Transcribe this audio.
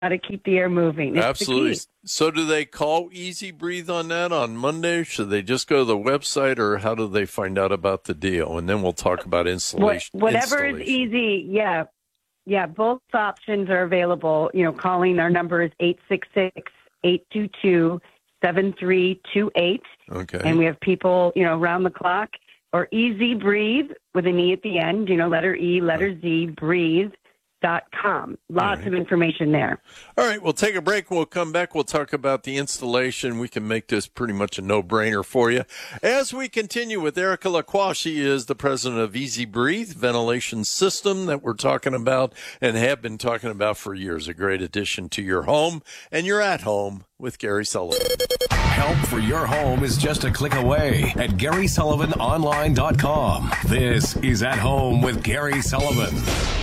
to keep the air moving. It's Absolutely. the key. So do they call Easy Breathe on that on Monday? Should they just go to the website, or how do they find out about the deal? And then we'll talk about installation. Whatever is easy. Yeah. Yeah. Both options are available. Calling our number is 866-822-7328. Okay. And we have people, around the clock, or Easy Breathe with an E at the end, letter E, letter Z, breathe.com. Lots of information there. All right, we'll take a break. We'll come back. We'll talk about the installation. We can make this pretty much a no-brainer for you. As we continue with Erica Lacroix, she is the president of Easy Breathe ventilation system that we're talking about and have been talking about for years. A great addition to your home, and you're at home with Gary Sullivan. Help for your home is just a click away at GarySullivanOnline.com. This is At Home with Gary Sullivan.